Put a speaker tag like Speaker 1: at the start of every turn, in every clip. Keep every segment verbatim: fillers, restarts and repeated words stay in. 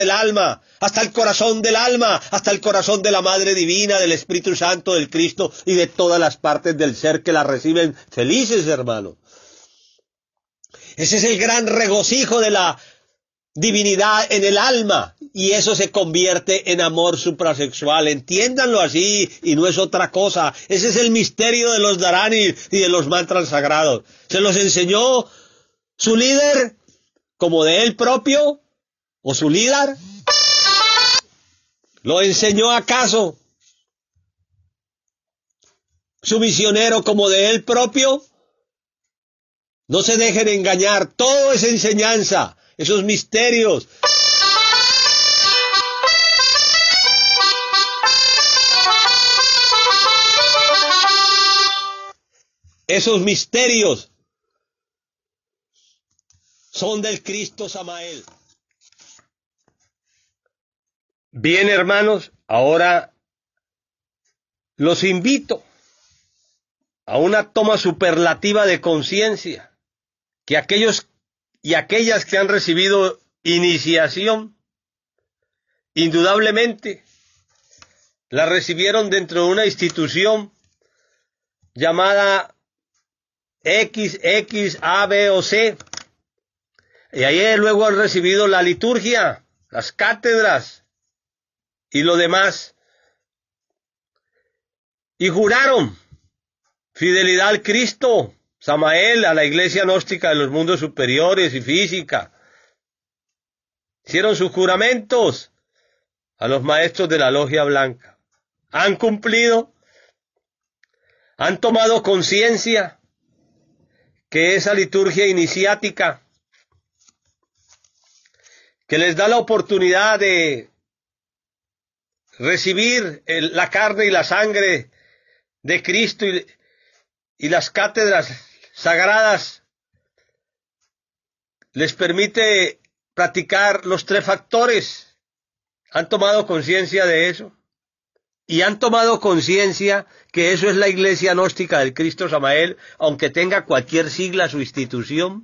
Speaker 1: del alma, hasta el corazón del alma, hasta el corazón de la Madre Divina, del Espíritu Santo, del Cristo y de todas las partes del ser que la reciben felices, hermano. Ese es el gran regocijo de la divinidad en el alma, y eso se convierte en amor suprasexual. Entiéndanlo así, y no es otra cosa. Ese es el misterio de los Dharani y de los mantras sagrados. Se los enseñó su líder, como de él propio, o su líder. ¿Lo enseñó acaso su misionero como de él propio? No se dejen engañar, todo es enseñanza, esos misterios. Esos misterios son del Cristo Samael. Bien, hermanos, ahora los invito a una toma superlativa de conciencia, que aquellos y aquellas que han recibido iniciación, indudablemente, la recibieron dentro de una institución llamada X, X, A, B o C, y ahí luego han recibido la liturgia, las cátedras y lo demás, y juraron fidelidad al Cristo Samael, a la iglesia gnóstica de los mundos superiores y física. Hicieron sus juramentos a los maestros de la logia blanca. Han cumplido, han tomado conciencia que esa liturgia iniciática, que les da la oportunidad de recibir el, la carne y la sangre de Cristo y, y las cátedras sagradas, les permite practicar los tres factores. ¿Han tomado conciencia de eso? Y han tomado conciencia que eso es la iglesia gnóstica del Cristo Samael, aunque tenga cualquier sigla su institución,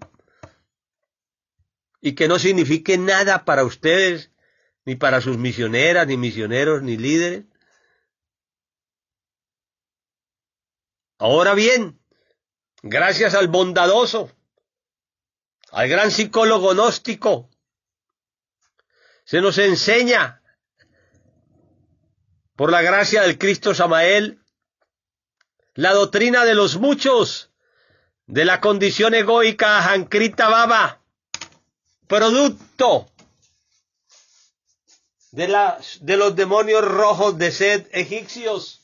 Speaker 1: y que no signifique nada para ustedes, ni para sus misioneras, ni misioneros, ni líderes. Ahora bien, gracias al bondadoso, al gran psicólogo gnóstico, se nos enseña, por la gracia del Cristo Samael, la doctrina de los muchos, de la condición egoica Ahankrita Baba, producto de, la, de los demonios rojos de Set egipcios,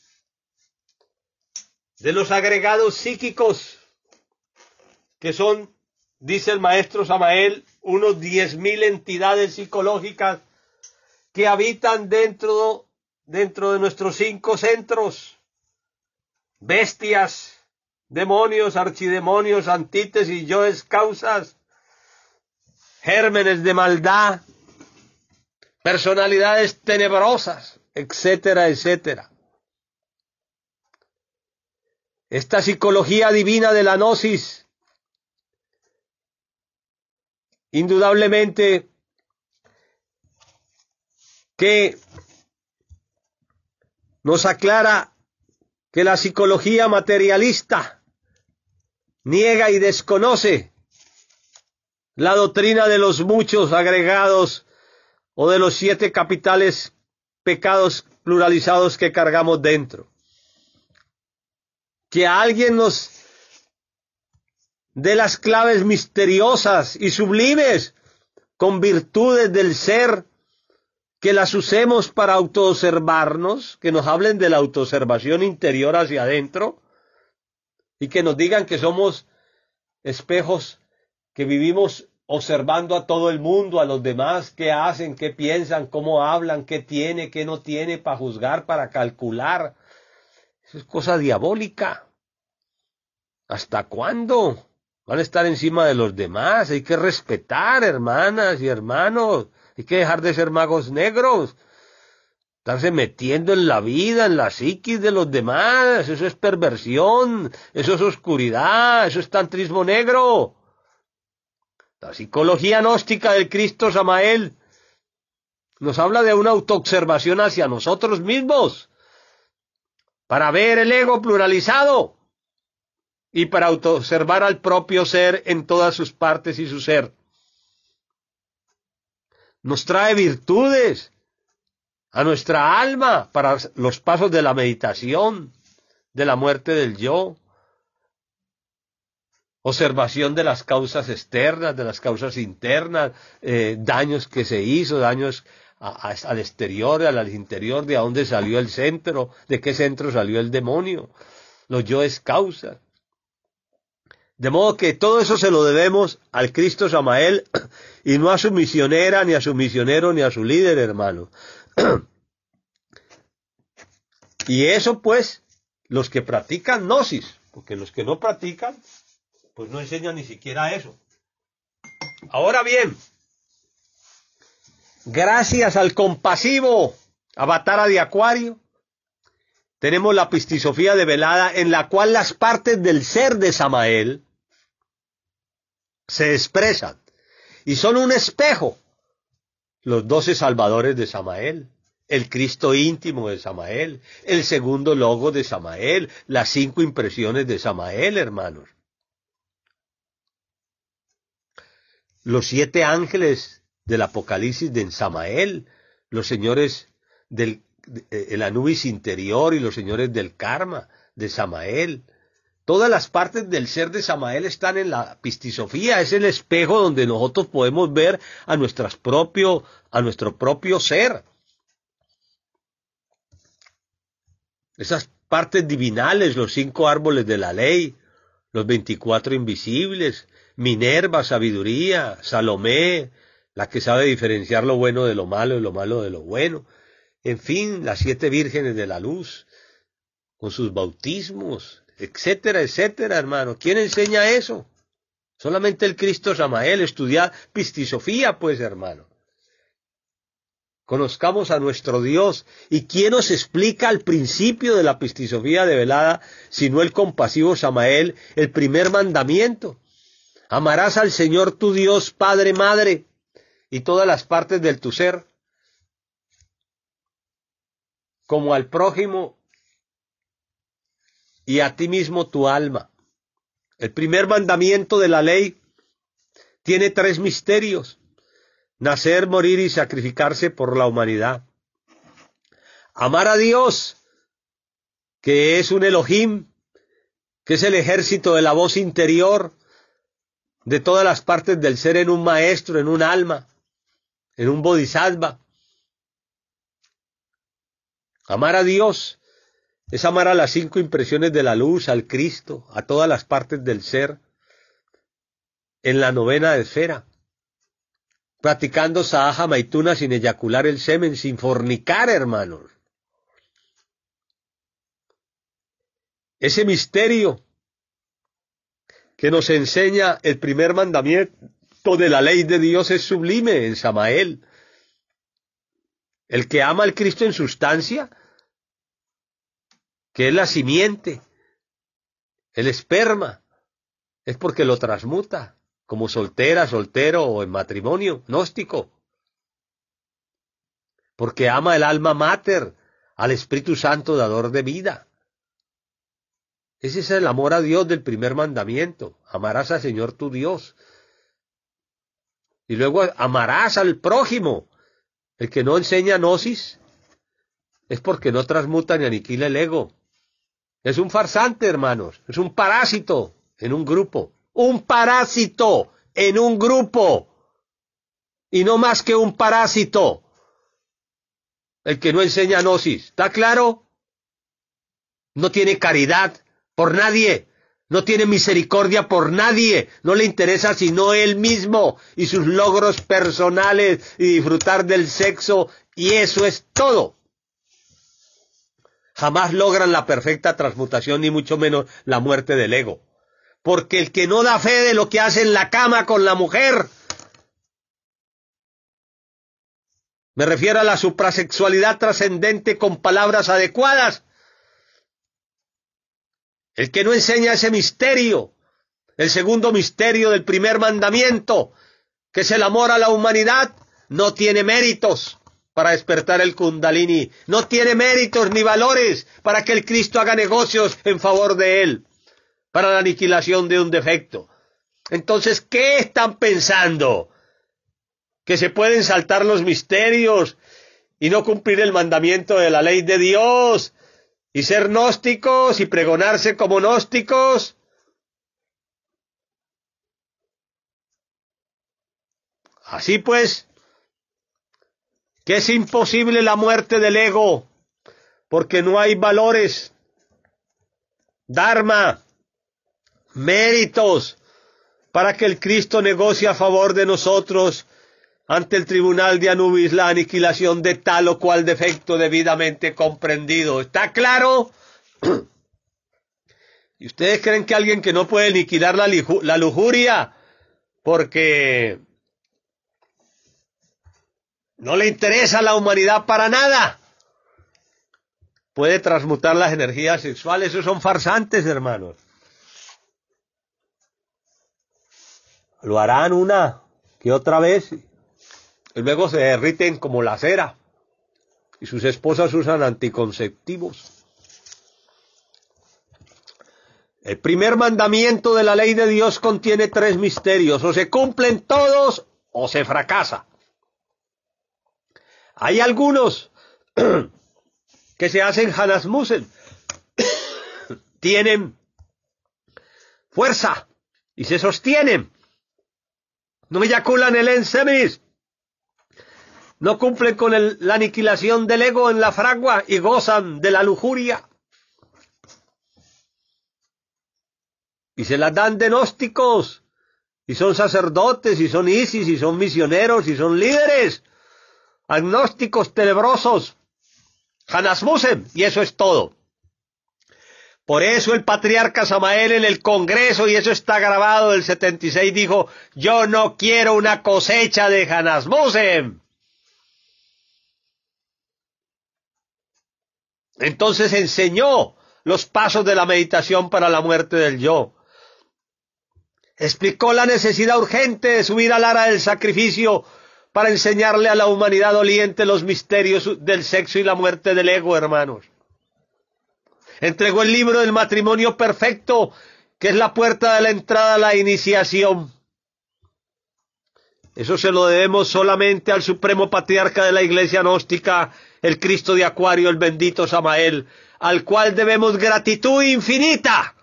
Speaker 1: de los agregados psíquicos, que son, dice el maestro Samael, unos diez mil entidades psicológicas que habitan dentro, dentro de nuestros cinco centros, bestias, demonios, archidemonios, antítesis, yoes, causas, gérmenes de maldad, personalidades tenebrosas, etcétera, etcétera. Esta psicología divina de la gnosis, indudablemente que nos aclara que la psicología materialista niega y desconoce la doctrina de los muchos agregados o de los siete capitales pecados pluralizados que cargamos dentro. Que alguien nos dé las claves misteriosas y sublimes con virtudes del ser, que las usemos para autoobservarnos, que nos hablen de la autoobservación interior hacia adentro y que nos digan que somos espejos que vivimos observando a todo el mundo, a los demás, qué hacen, qué piensan, cómo hablan, qué tiene, qué no tiene, para juzgar, para calcular. Eso es cosa diabólica. ¿Hasta cuándo van a estar encima de los demás? Hay que respetar, hermanas y hermanos. Hay que dejar de ser magos negros. Estarse metiendo en la vida, en la psiquis de los demás. Eso es perversión, eso es oscuridad, eso es tantrismo negro. La psicología gnóstica del Cristo Samael Nos habla de una autoobservación hacia nosotros mismos, para ver el ego pluralizado y para autoobservar al propio ser en todas sus partes y su ser. Nos trae virtudes a nuestra alma para los pasos de la meditación, de la muerte del yo, observación de las causas externas, de las causas internas, eh, daños que se hizo, daños a, a, al exterior, al interior, de a dónde salió el centro, de qué centro salió el demonio, los yoes causa. De modo que todo eso se lo debemos al Cristo Samael y no a su misionera, ni a su misionero, ni a su líder, hermano. Y eso pues, los que practican gnosis, porque los que no practican, pues no enseñan ni siquiera eso. Ahora bien, gracias al compasivo Avatara de Acuario, tenemos la pistisofía develada en la cual las partes del ser de Samael se expresan y son un espejo. Los doce salvadores de Samael, el Cristo íntimo de Samael, el segundo logo de Samael, las cinco impresiones de Samael, hermanos. Los siete ángeles del Apocalipsis de Samael, los señores del el Anubis interior y los señores del karma de Samael. Todas las partes del ser de Samael están en la pistisofía, es el espejo donde nosotros podemos ver a, nuestras propio, a nuestro propio ser. Esas partes divinales, los cinco árboles de la ley, los veinticuatro invisibles, Minerva, sabiduría, Salomé, la que sabe diferenciar lo bueno de lo malo y lo malo de lo bueno. En fin, las siete vírgenes de la luz, con sus bautismos, etcétera, etcétera, hermano. ¿Quién enseña eso? Solamente el Cristo Samael. Estudiar pistisofía, pues, hermano. Conozcamos a nuestro Dios. ¿Y quién nos explica al principio de la pistisofía develada, sino el compasivo Samael, el primer mandamiento? Amarás al Señor tu Dios, Padre, Madre, y todas las partes de tu ser, como al prójimo y a ti mismo tu alma. El primer mandamiento de la ley tiene tres misterios: nacer, morir y sacrificarse por la humanidad. Amar a Dios, que es un Elohim, que es el ejército de la voz interior de todas las partes del ser, en un maestro, en un alma, en un bodhisattva. Amar a Dios es amar a las cinco impresiones de la luz, al Cristo, a todas las partes del ser, en la novena esfera, practicando Sahaja Maituna sin eyacular el semen, sin fornicar, hermanos. Ese misterio que nos enseña el primer mandamiento de la ley de Dios es sublime en Samael. El que ama al Cristo en sustancia, que es la simiente, el esperma, es porque lo transmuta, como soltera, soltero o en matrimonio, gnóstico. Porque ama el alma mater, al Espíritu Santo dador de vida. Ese es el amor a Dios del primer mandamiento. Amarás al Señor tu Dios. Y luego amarás al prójimo. El que no enseña gnosis es porque no transmuta ni aniquila el ego. Es un farsante, hermanos. Es un parásito en un grupo. Un parásito en un grupo. Y no más que un parásito. El que no enseña gnosis. ¿Está claro? No tiene caridad por nadie. No tiene misericordia por nadie. No le interesa sino él mismo y sus logros personales y disfrutar del sexo. Y eso es todo. Jamás logran la perfecta transmutación, ni mucho menos la muerte del ego. Porque el que no da fe de lo que hace en la cama con la mujer, me refiero a la suprasexualidad trascendente con palabras adecuadas, el que no enseña ese misterio, el segundo misterio del primer mandamiento, que es el amor a la humanidad, no tiene méritos, para despertar el Kundalini. No tiene méritos ni valores para que el Cristo haga negocios en favor de él, para la aniquilación de un defecto. Entonces, ¿qué están pensando? ¿Que se pueden saltar los misterios y no cumplir el mandamiento de la ley de Dios y ser gnósticos y pregonarse como gnósticos? Así pues, que es imposible la muerte del ego, porque no hay valores, dharma, méritos, para que el Cristo negocie a favor de nosotros ante el tribunal de Anubis la aniquilación de tal o cual defecto debidamente comprendido. ¿Está claro? ¿Y ustedes creen que alguien que no puede aniquilar la, la lujuria porque no le interesa a la humanidad para nada, puede transmutar las energías sexuales? Esos son farsantes, hermanos. Lo harán una que otra vez y luego se derriten como la cera y sus esposas usan anticonceptivos. El primer mandamiento de la ley de Dios contiene tres misterios: o se cumplen todos o se fracasa. Hay algunos que se hacen Hanasmusen, tienen fuerza y se sostienen, no eyaculan el enseminis, no cumplen con el, la aniquilación del ego en la fragua y gozan de la lujuria. Y se las dan de gnósticos, y son sacerdotes, y son isis, y son misioneros, y son líderes, agnósticos tenebrosos, Hanasmusen, y eso es todo. Por eso el patriarca Samael en el Congreso, y eso está grabado del setenta y seis, dijo: yo no quiero una cosecha de Hanasmusen. Entonces enseñó los pasos de la meditación para la muerte del yo. Explicó la necesidad urgente de subir al ara del sacrificio para enseñarle a la humanidad doliente los misterios del sexo y la muerte del ego, hermanos. Entregó el libro del matrimonio perfecto, que es la puerta de la entrada a la iniciación. Eso se lo debemos solamente al supremo patriarca de la iglesia gnóstica, el Cristo de Acuario, el bendito Samael, al cual debemos gratitud infinita.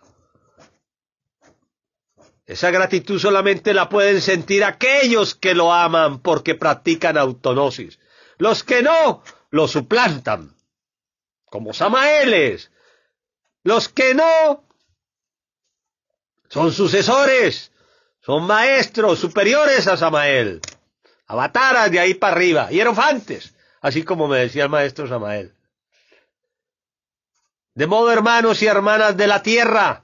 Speaker 1: Esa gratitud solamente la pueden sentir aquellos que lo aman porque practican autonosis. Los que no, lo suplantan, como Samaeles. Los que no, son sucesores, son maestros superiores a Samael, avataras de ahí para arriba, hierofantes, así como me decía el maestro Samael. De modo, hermanos y hermanas de la tierra,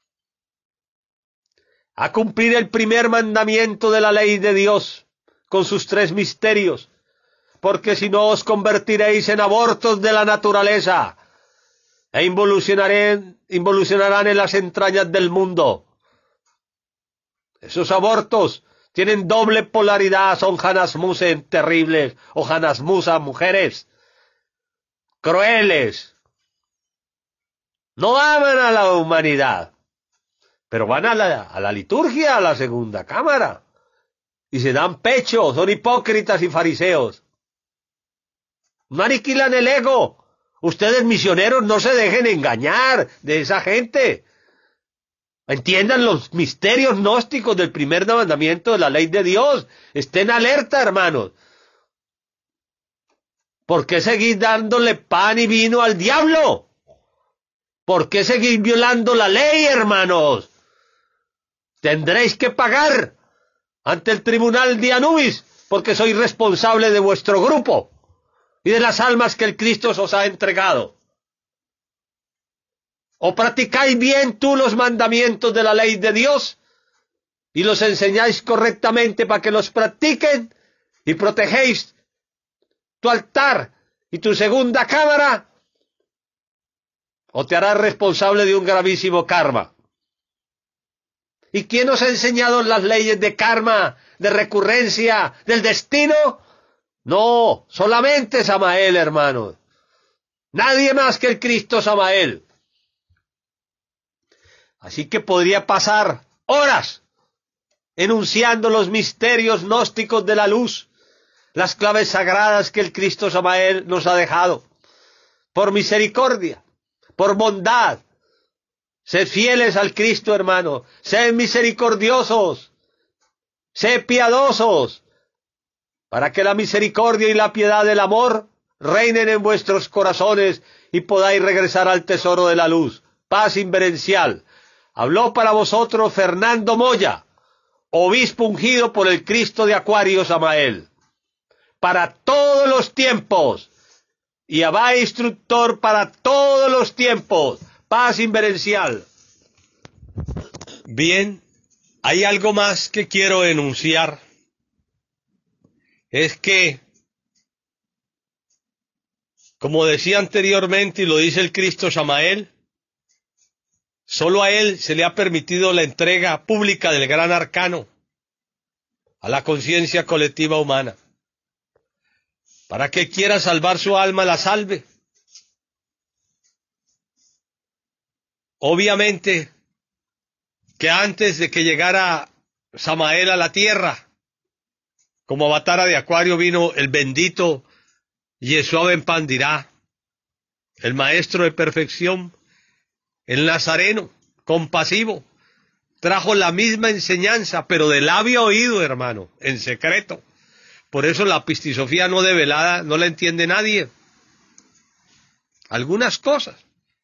Speaker 1: a cumplir el primer mandamiento de la ley de Dios con sus tres misterios, porque si no os convertiréis en abortos de la naturaleza e involucionarán, involucionarán en las entrañas del mundo. Esos abortos tienen doble polaridad, son Hanasmusen terribles o Hanasmusa mujeres crueles. No aman a la humanidad, pero van a la, a la liturgia, a la segunda cámara, y se dan pecho, son hipócritas y fariseos. No aniquilan el ego. Ustedes misioneros no se dejen engañar de esa gente. Entiendan los misterios gnósticos del primer mandamiento de la ley de Dios. Estén alerta, hermanos. ¿Por qué seguís dándole pan y vino al diablo? ¿Por qué seguís violando la ley, hermanos? Tendréis que pagar ante el tribunal de Anubis, porque soy responsable de vuestro grupo y de las almas que el Cristo os ha entregado. O practicáis bien tú los mandamientos de la ley de Dios y los enseñáis correctamente para que los practiquen y protegéis tu altar y tu segunda cámara, o te harás responsable de un gravísimo karma. ¿Y quién os ha enseñado las leyes de karma, de recurrencia, del destino? No, solamente Samael, hermanos. Nadie más que el Cristo Samael. Así que podría pasar horas enunciando los misterios gnósticos de la luz, las claves sagradas que el Cristo Samael nos ha dejado. Por misericordia, por bondad, sed fieles al Cristo, hermano. Sed misericordiosos, sed piadosos, para que la misericordia y la piedad del amor reinen en vuestros corazones y podáis regresar al tesoro de la luz. Paz inverencial. Habló para vosotros Fernando Moya, obispo ungido por el Cristo de Acuario Samael. Para todos los tiempos. Y Abba instructor para todos los tiempos. Paz inverencial. Bien, hay algo más que quiero enunciar. Es que, como decía anteriormente y lo dice el Cristo Samael, solo a él se le ha permitido la entrega pública del gran arcano a la conciencia colectiva humana. Para que quiera salvar su alma, la salve. Obviamente que antes de que llegara Samael a la tierra, como avatara de Acuario, vino el bendito Yeshua ben Pandirá, el maestro de perfección, el nazareno, compasivo, trajo la misma enseñanza, pero de labio a oído, hermano, en secreto. Por eso la pistisofía no develada no la entiende nadie. Algunas cosas.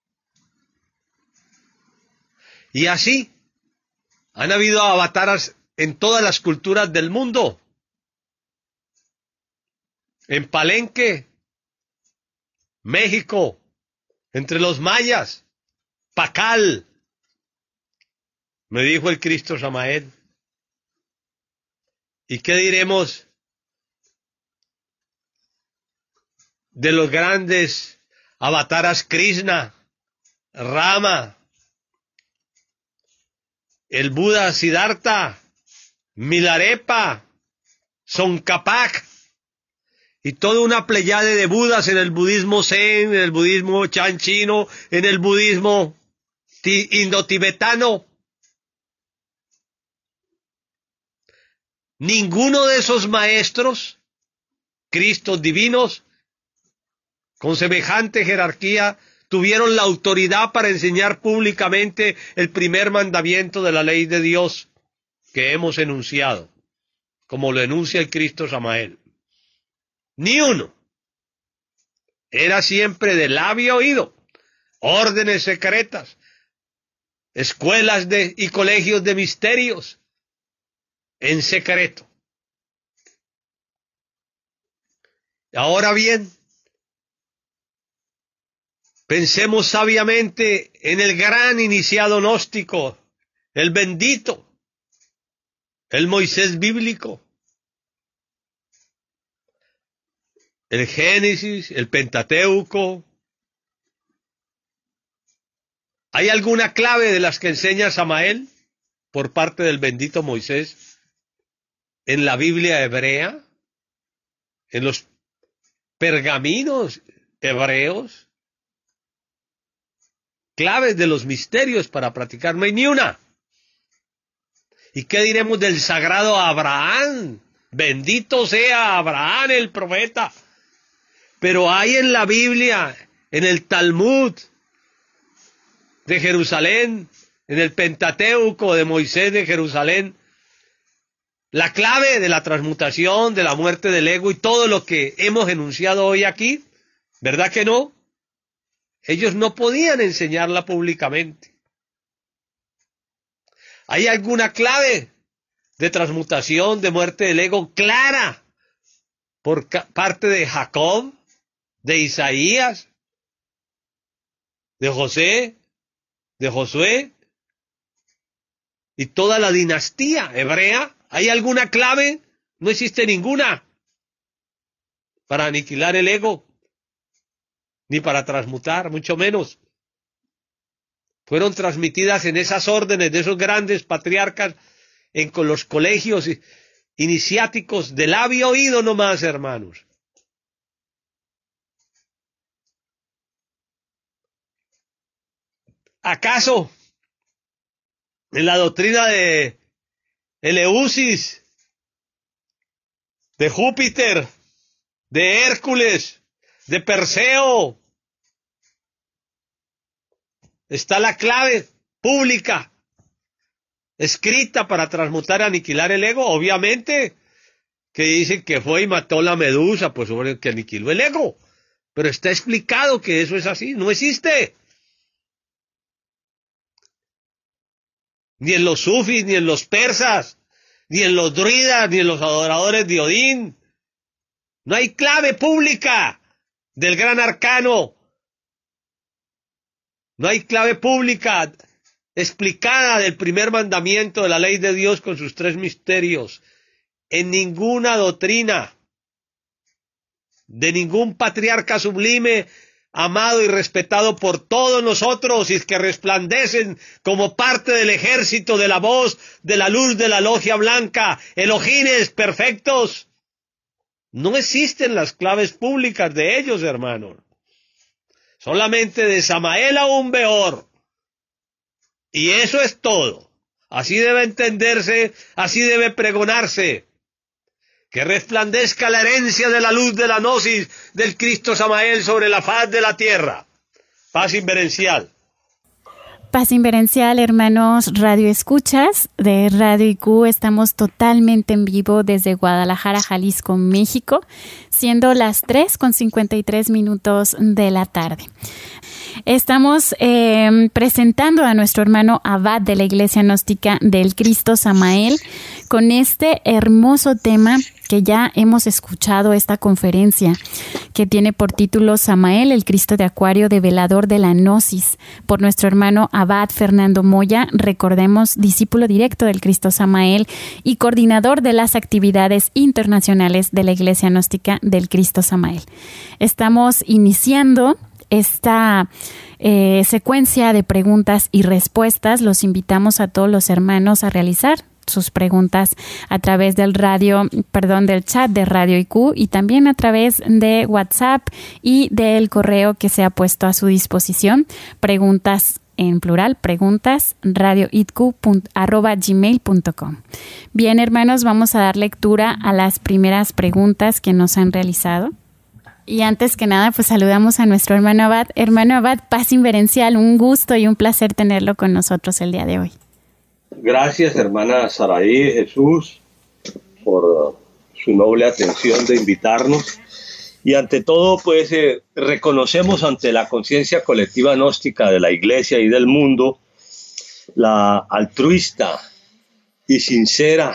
Speaker 1: Y así han habido avataras en todas las culturas del mundo. En Palenque, México, entre los mayas, Pacal, me dijo el Cristo Samael. ¿Y qué diremos de los grandes avataras Krishna, Rama, el Buda Siddhartha, Milarepa, Tsongkhapa, y toda una pleyade de Budas en el budismo Zen, en el budismo Chan chino, en el budismo indo-tibetano? Ninguno de esos maestros, Cristos divinos, con semejante jerarquía, tuvieron la autoridad para enseñar públicamente el primer mandamiento de la ley de Dios que hemos enunciado, como lo enuncia el Cristo Samael. Ni uno. Era siempre de labio oído, órdenes secretas, escuelas de, y colegios de misterios, en secreto. Ahora bien, pensemos sabiamente en el gran iniciado gnóstico, el bendito, el Moisés bíblico, el Génesis, el Pentateuco. ¿Hay alguna clave de las que enseña Samael por parte del bendito Moisés en la Biblia hebrea, en los pergaminos hebreos? Claves de los misterios para practicar, no hay ni una. ¿Y qué diremos del sagrado Abraham? Bendito sea Abraham el profeta. Pero hay en la Biblia, en el Talmud de Jerusalén, en el Pentateuco de Moisés de Jerusalén, la clave de la transmutación, de la muerte del ego y todo lo que hemos enunciado hoy aquí, ¿verdad que no? Ellos no podían enseñarla públicamente. ¿Hay alguna clave de transmutación, de muerte del ego clara por parte de Jacob, de Isaías, de José, de Josué y toda la dinastía hebrea? ¿Hay alguna clave? No existe ninguna para aniquilar el ego, ni para transmutar, mucho menos. Fueron transmitidas en esas órdenes de esos grandes patriarcas, en con los colegios iniciáticos de labio oído nomás, hermanos. ¿Acaso en la doctrina de Eleusis, de Júpiter, de Hércules, de Perseo, está la clave pública, escrita para transmutar y aniquilar el ego? Obviamente que dicen que fue y mató la medusa, pues sobre que aniquiló el ego, pero está explicado que eso es así, no existe. Ni en los sufis, ni en los persas, ni en los druidas, ni en los adoradores de Odín. No hay clave pública del gran arcano. No hay clave pública explicada del primer mandamiento de la ley de Dios con sus tres misterios. En ninguna doctrina de ningún patriarca sublime, amado y respetado por todos nosotros, y que resplandecen como parte del ejército de la voz, de la luz de la logia blanca, elogines perfectos. No existen las claves públicas de ellos, hermanos. Solamente de Samael a un Beor. Y eso es todo. Así debe entenderse, así debe pregonarse. Que resplandezca la herencia de la luz de la gnosis del Cristo Samael sobre la faz de la tierra. Paz inverencial.
Speaker 2: Paz inverencial, hermanos Radio Escuchas de Radio I Q. Estamos totalmente en vivo desde Guadalajara, Jalisco, México, siendo las tres con cincuenta y tres minutos de la tarde. Estamos eh, presentando a nuestro hermano abad de la Iglesia Gnóstica del Cristo Samael con este hermoso tema que ya hemos escuchado, esta conferencia que tiene por título Samael, el Cristo de Acuario, develador de la Gnosis, por nuestro hermano abad Fernando Moya, recordemos, discípulo directo del Cristo Samael y coordinador de las actividades internacionales de la Iglesia Gnóstica del Cristo Samael. Estamos iniciando esta eh, secuencia de preguntas y respuestas. Los invitamos a todos los hermanos a realizar sus preguntas a través del radio, perdón, del chat de Radio I Q y también a través de WhatsApp y del correo que se ha puesto a su disposición. Preguntas en plural, preguntas, radioitq arroba gmail punto com. Bien, hermanos, vamos a dar lectura a las primeras preguntas que nos han realizado. Y antes que nada, pues saludamos a nuestro hermano abad. Hermano abad, paz inverencial, un gusto y un placer tenerlo con nosotros el día de hoy.
Speaker 1: Gracias, hermana Saraí, Jesús, por su noble atención de invitarnos. Y ante todo, pues, eh, reconocemos ante la conciencia colectiva gnóstica de la Iglesia y del mundo la altruista y sincera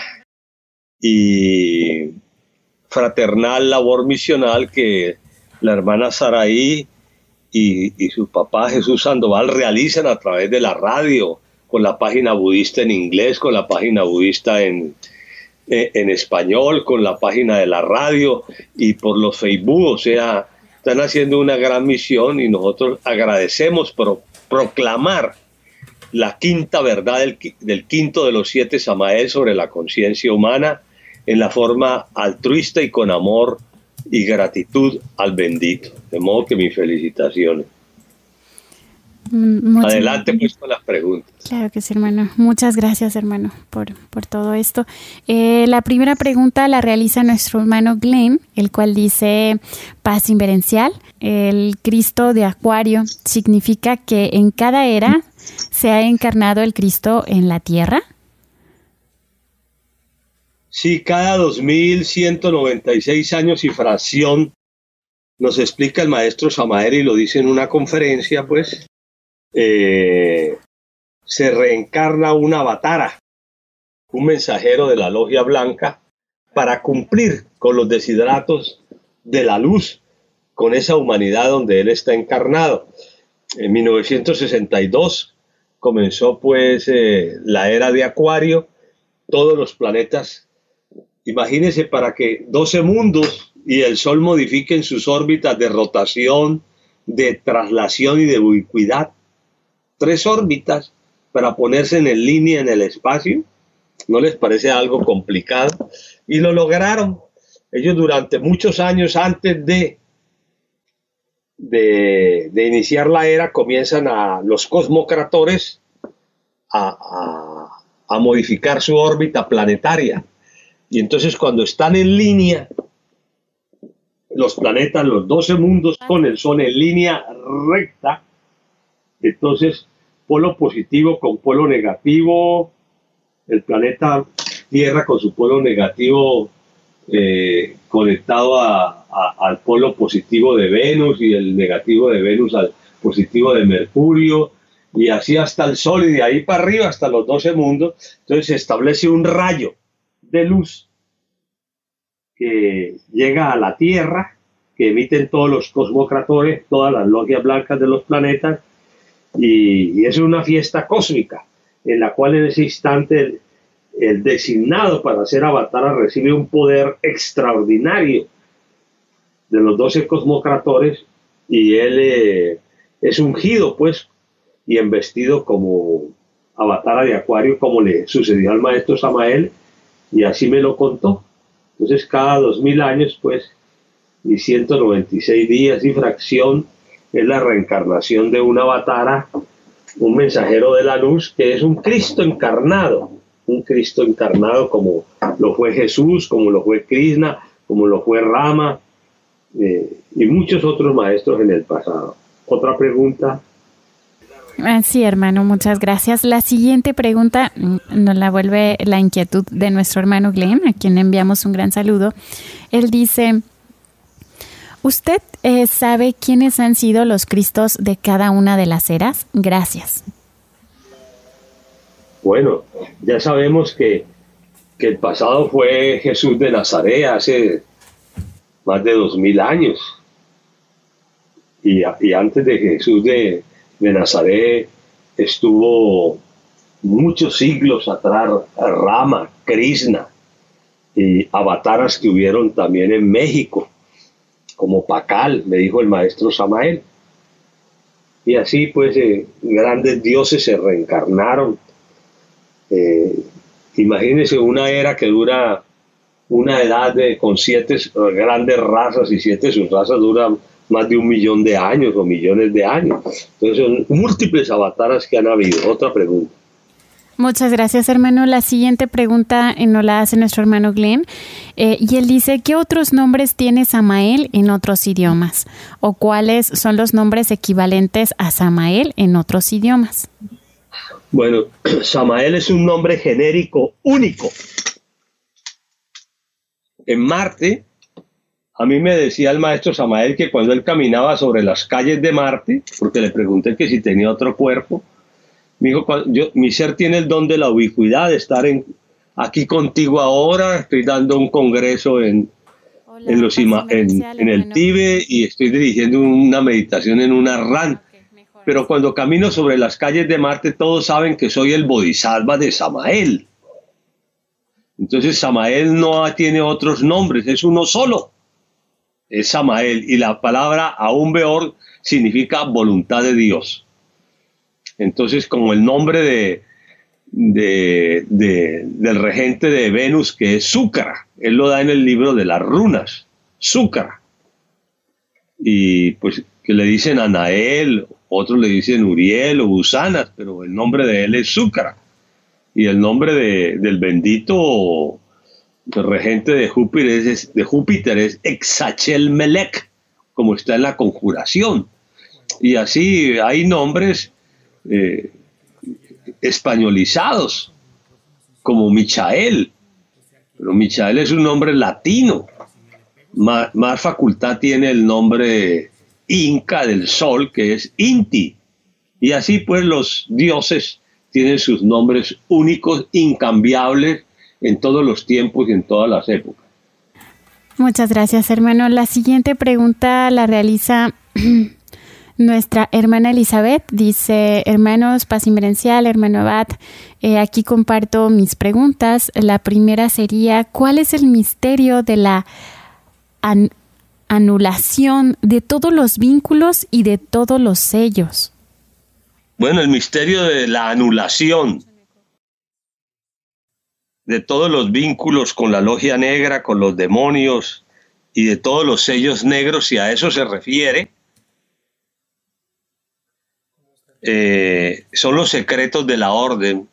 Speaker 1: y fraternal labor misional que la hermana Saraí y, y su papá Jesús Sandoval realizan a través de la radio, con la página budista en inglés, con la página budista en, en, en español, con la página de la radio y por los Facebook. O sea, están haciendo una gran misión y nosotros agradecemos por proclamar la quinta verdad del, del quinto de los siete Samael sobre la conciencia humana en la forma altruista y con amor y gratitud al bendito. De modo que mis felicitaciones. Muchas Adelante pues con las preguntas.
Speaker 2: Claro que sí, hermano. Muchas gracias, hermano, por, por todo esto. Eh, la primera pregunta la realiza nuestro hermano Glenn, el cual dice: paz inverencial, el Cristo de Acuario significa que en cada era se ha encarnado el Cristo en la tierra.
Speaker 1: Sí, cada dos mil ciento noventa y seis años y fracción, nos explica el maestro Samael y lo dice en una conferencia, pues, eh, se reencarna un avatara, un mensajero de la logia blanca, para cumplir con los desideratos de la luz, con esa humanidad donde él está encarnado. En mil novecientos sesenta y dos comenzó, pues, eh, la era de Acuario, todos los planetas. Imagínense, para que doce mundos y el Sol modifiquen sus órbitas de rotación, de traslación y de ubicuidad. Tres órbitas para ponerse en línea en el espacio. ¿No les parece algo complicado? Y lo lograron. Ellos durante muchos años antes de de, de iniciar la era, comienzan a los cosmocratores a, a, a modificar su órbita planetaria. Y entonces cuando están en línea, los planetas, los doce mundos con el Sol en línea recta, entonces polo positivo con polo negativo, el planeta Tierra con su polo negativo eh, conectado a, a, al polo positivo de Venus y el negativo de Venus al positivo de Mercurio, y así hasta el Sol, y de ahí para arriba hasta los doce mundos. Entonces se establece un rayo de luz que llega a la Tierra, que emiten todos los cosmocratores, todas las logias blancas de los planetas, y, y es una fiesta cósmica en la cual en ese instante el, el designado para ser Avatara recibe un poder extraordinario de los doce cosmocratores, y él eh, es ungido pues y embestido como Avatara de Acuario, como le sucedió al maestro Samael, y así me lo contó. Entonces cada dos mil años pues y ciento noventa y seis días y fracción es la reencarnación de un Avatara, un mensajero de la luz, que es un Cristo encarnado, un Cristo encarnado como lo fue Jesús, como lo fue Krishna, como lo fue Rama, eh, y muchos otros maestros en el pasado. Otra pregunta.
Speaker 2: Sí, hermano, muchas gracias. La siguiente pregunta nos la vuelve la inquietud de nuestro hermano Glenn, a quien le enviamos un gran saludo. Él dice: ¿usted eh, sabe quiénes han sido los Cristos de cada una de las eras? Gracias.
Speaker 1: Bueno, ya sabemos que, que el pasado fue Jesús de Nazaret hace más de dos mil años. Y, y antes de Jesús de, de Nazaret estuvo muchos siglos atrás Rama, Krishna, y avataras que hubieron también en México, como Pacal, me dijo el maestro Samael. Y así pues eh, grandes dioses se reencarnaron. Eh, imagínense una era que dura una edad de, con siete grandes razas, y siete subrazas duran más de un millón de años o millones de años. Entonces son múltiples avataras que han habido. Otra pregunta.
Speaker 2: Muchas gracias, hermano. La siguiente pregunta eh, nos la hace nuestro hermano Glenn, eh, y él dice: ¿qué otros nombres tiene Samael en otros idiomas? ¿O cuáles son los nombres equivalentes a Samael en otros idiomas?
Speaker 1: Bueno, Samael es un nombre genérico único. En Marte, a mí me decía el maestro Samael que cuando él caminaba sobre las calles de Marte, porque le pregunté que si tenía otro cuerpo, me dijo: yo, mi ser tiene el don de la ubicuidad, de estar en, aquí contigo ahora, estoy dando un congreso en, Hola, en, los ima, en, en el Tíbet, y estoy dirigiendo una meditación en una ran. Okay, pero cuando camino sobre las calles de Marte, todos saben que soy el Bodhisattva de Samael. Entonces Samael no tiene otros nombres, es uno solo. Es Samael, y la palabra Aún Beor significa voluntad de Dios. Entonces, como el nombre de, de, de, del regente de Venus, que es Súcara, él lo da en el libro de las runas, Súcara. Y pues que le dicen Anael, otros le dicen Uriel o Usanas, pero el nombre de él es Súcara. Y el nombre de, del bendito el regente de Júpiter es, de Júpiter es Exachel Melech, como está en la conjuración. Y así hay nombres eh, españolizados, como Michael. Pero Michael es un nombre latino. Más, más facultad tiene el nombre inca del sol, que es Inti. Y así pues los dioses tienen sus nombres únicos, incambiables, en todos los tiempos y en todas las épocas.
Speaker 2: Muchas gracias, hermano. La siguiente pregunta la realiza nuestra hermana Elizabeth. Dice: hermanos, paz inverencial, hermano Abad, eh, aquí comparto mis preguntas. La primera sería: ¿cuál es el misterio de la an- anulación de todos los vínculos y de todos los sellos?
Speaker 1: Bueno, el misterio de la anulación de todos los vínculos con la logia negra, con los demonios y de todos los sellos negros, si a eso se refiere, eh, son los secretos de la orden,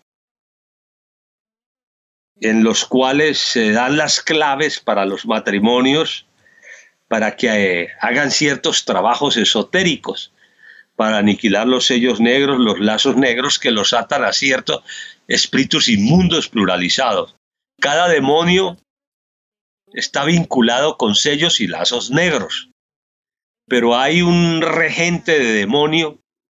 Speaker 1: en los cuales se dan las claves para los matrimonios, para que eh, hagan ciertos trabajos esotéricos, para aniquilar los sellos negros, los lazos negros que los atan a ciertos espíritus inmundos pluralizados. Cada demonio está vinculado con sellos y lazos negros, pero hay un regente de demonio,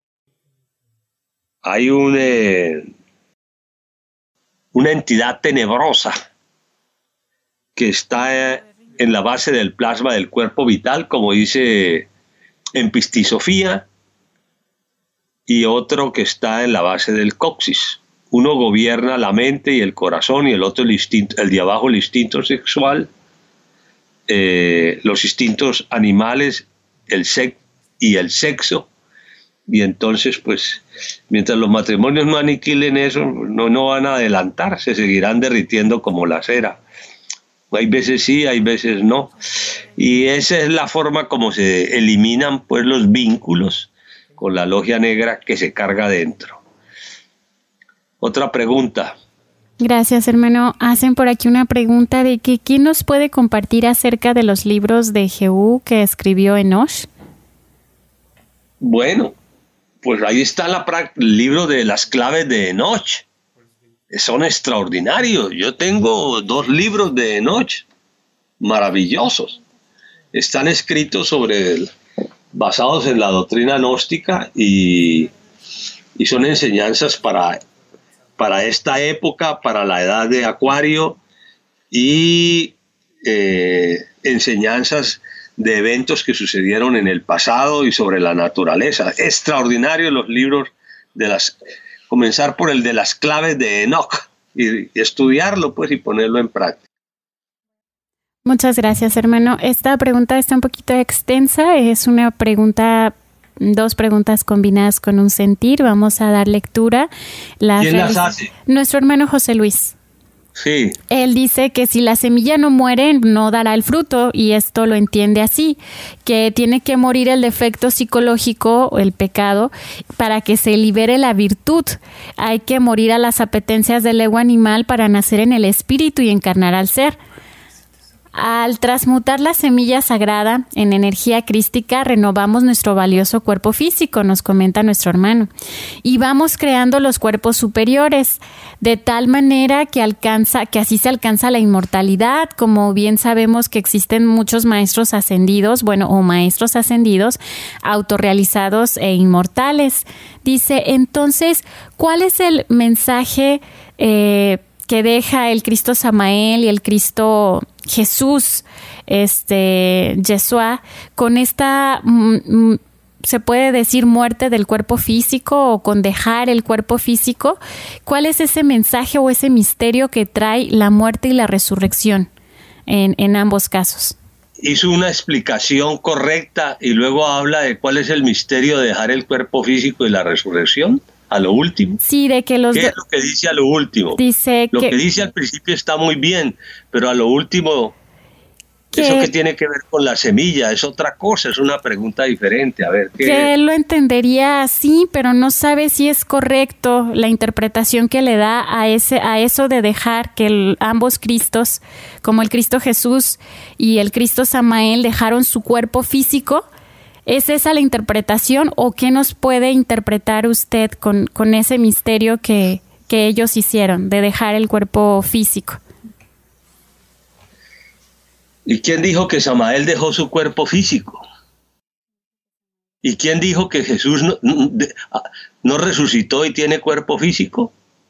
Speaker 1: hay un, eh, una entidad tenebrosa que está eh, en la base del plasma del cuerpo vital, como dice en Pistisofía, y otro que está en la base del coxis. Uno gobierna la mente y el corazón, y el otro el instinto, el de abajo el instinto sexual, eh, los instintos animales, el sex y el sexo. Y entonces, pues, mientras los matrimonios no aniquilen eso, no, no van a adelantar, se seguirán derritiendo como la cera. Hay veces sí, hay veces no. Y esa es la forma como se eliminan, pues, los vínculos con la logia negra que se carga dentro. Otra pregunta.
Speaker 2: Gracias, hermano. Hacen por aquí una pregunta de que ¿quién nos puede compartir acerca de los libros de Jehú que escribió Enoch?
Speaker 1: Bueno, pues ahí está la, el libro de las claves de Enoch. Son extraordinarios. Yo tengo dos libros de Enoch maravillosos. Están escritos sobre el, basados en la doctrina gnóstica y, y son enseñanzas para, para esta época, para la edad de Acuario, y eh, enseñanzas de eventos que sucedieron en el pasado y sobre la naturaleza. Extraordinarios los libros de las... Comenzar por el de las claves de Enoch y, y estudiarlo, pues, y ponerlo en práctica.
Speaker 2: Muchas gracias, hermano. Esta pregunta está un poquito extensa. Es una pregunta, dos preguntas combinadas con un sentir. Vamos a dar lectura. Las
Speaker 1: ¿Quién las hace?
Speaker 2: Nuestro hermano José Luis.
Speaker 1: Sí.
Speaker 2: Él dice que si la semilla no muere, no dará el fruto, y esto lo entiende así, que tiene que morir el defecto psicológico o el pecado para que se libere la virtud. Hay que morir a las apetencias del ego animal para nacer en el espíritu y encarnar al ser. Al transmutar la semilla sagrada en energía crística, renovamos nuestro valioso cuerpo físico, nos comenta nuestro hermano, y vamos creando los cuerpos superiores, de tal manera que alcanza, que así se alcanza la inmortalidad. Como bien sabemos que existen muchos maestros ascendidos, bueno, o maestros ascendidos, autorrealizados e inmortales. Dice, entonces, ¿cuál es el mensaje eh, que deja el Cristo Samael y el Cristo Jesús, este, Yeshua, con esta, mm, se puede decir, muerte del cuerpo físico, o con dejar el cuerpo físico? ¿Cuál es ese mensaje o ese misterio que trae la muerte y la resurrección en, en ambos casos?
Speaker 1: Hizo una explicación correcta y luego habla de cuál es el misterio de dejar el cuerpo físico y la resurrección. A lo último.
Speaker 2: Sí, de que los...
Speaker 1: ¿Qué es lo que dice a lo último?
Speaker 2: Dice
Speaker 1: lo
Speaker 2: que...
Speaker 1: que dice al principio está muy bien, pero a lo último, que... eso que tiene que ver con la semilla es otra cosa, es una pregunta diferente. A ver, ¿qué?
Speaker 2: Que él lo entendería así, pero no sabe si es correcto la interpretación que le da a ese, a eso de dejar que el, ambos Cristos, como el Cristo Jesús y el Cristo Samael, dejaron su cuerpo físico. ¿Es esa la interpretación, o qué nos puede interpretar usted con, con ese misterio que, que ellos hicieron de dejar el cuerpo físico?
Speaker 1: ¿Y quién dijo que Samael dejó su cuerpo físico? ¿Y quién dijo que Jesús no, no resucitó y tiene cuerpo físico?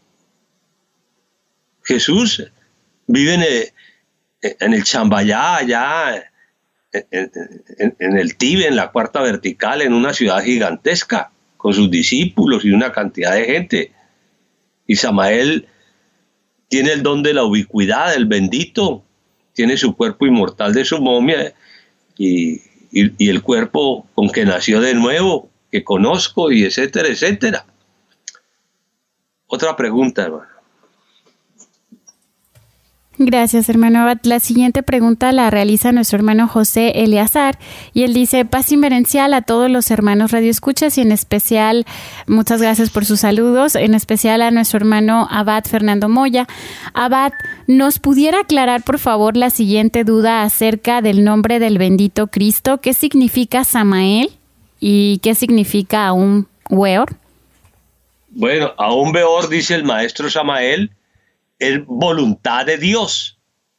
Speaker 1: Jesús vive en el, en el Chambayá, allá En, en, en el Tíbet, en la cuarta vertical, en una ciudad gigantesca, con sus discípulos y una cantidad de gente. Y Samael tiene el don de la ubicuidad, el bendito, tiene su cuerpo inmortal de su momia y, y, y el cuerpo con que nació de nuevo, que conozco, y etcétera, etcétera. Otra pregunta, hermano.
Speaker 2: Gracias, hermano Abad. La siguiente pregunta la realiza nuestro hermano José Eleazar y él dice: paz inverencial a todos los hermanos radioescuchas y en especial, muchas gracias por sus saludos, en especial a nuestro hermano Abad Fernando Moya. Abad, ¿nos pudiera aclarar por favor la siguiente duda acerca del nombre del bendito Cristo? ¿Qué significa Samael y qué significa Aún Weor?
Speaker 1: Bueno, Aún Weor, dice el maestro Samael, es voluntad de Dios,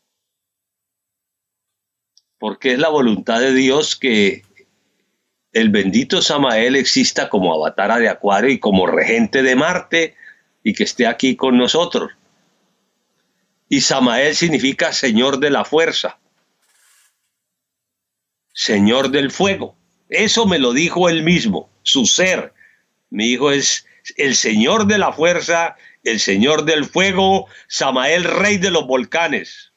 Speaker 1: porque es la voluntad de Dios que el bendito Samael exista como avatara de Acuario y como regente de Marte y que esté aquí con nosotros. Y Samael significa Señor de la fuerza, Señor del fuego. Eso me lo dijo él mismo, su ser. Mi hijo es el Señor de la fuerza, el Señor del fuego, Samael, rey de los volcanes.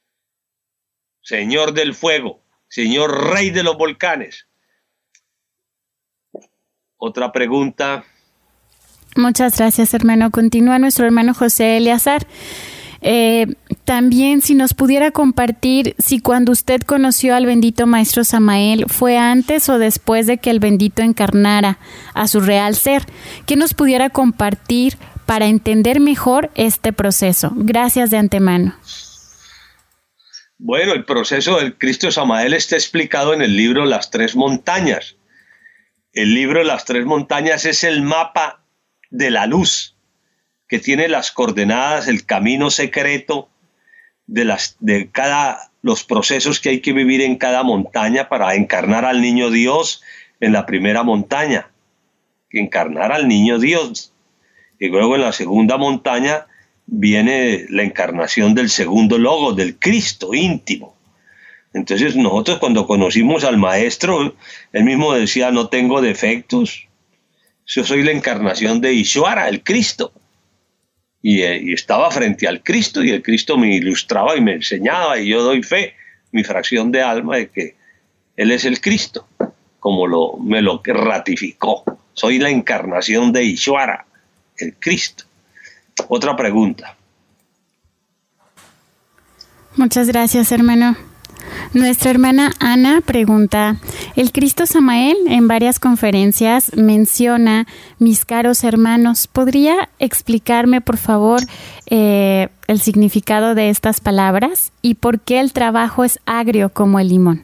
Speaker 1: Señor del fuego, Señor rey de los volcanes. Otra pregunta.
Speaker 2: Muchas gracias, hermano. Continúa nuestro hermano José Eleazar. Eh, también si nos pudiera compartir si cuando usted conoció al bendito maestro Samael fue antes o después de que el bendito encarnara a su real ser. ¿Qué nos pudiera compartir para entender mejor este proceso? Gracias de antemano.
Speaker 1: Bueno, el proceso del Cristo Samael está explicado en el libro Las Tres Montañas. El libro Las Tres Montañas es el mapa de la luz que tiene las coordenadas, el camino secreto de, las, de cada, los procesos que hay que vivir en cada montaña para encarnar al niño Dios en la primera montaña. Encarnar al niño Dios. Y luego en la segunda montaña viene la encarnación del segundo logo, del Cristo íntimo. Entonces nosotros cuando conocimos al maestro, él mismo decía: no tengo defectos, yo soy la encarnación de Ishvara, el Cristo. Y, y estaba frente al Cristo y el Cristo me ilustraba y me enseñaba y yo doy fe, mi fracción de alma, de que él es el Cristo, como lo, me lo ratificó. Soy la encarnación de Ishvara, el Cristo. Otra pregunta.
Speaker 2: Muchas gracias, hermano. Nuestra hermana Ana pregunta: el Cristo Samael en varias conferencias menciona mis caros hermanos. ¿Podría explicarme, por favor, eh, el significado de estas palabras y por qué el trabajo es agrio como el limón?